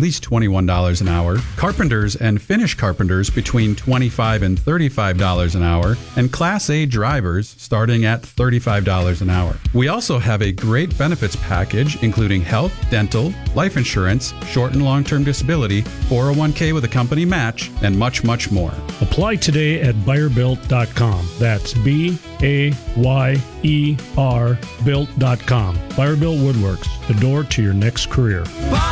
least $21 an hour, carpenters and finish carpenters between $25 and $35 an hour, and Class A drivers starting at $35 an hour. We also have a great benefits package including health, dental, life insurance, short and long-term disability, 401k with a company match, and much, much more. Apply today at BuyerBuilt.com. That's BAYER built.com. BuyerBuilt Woodworks, the door to your next career.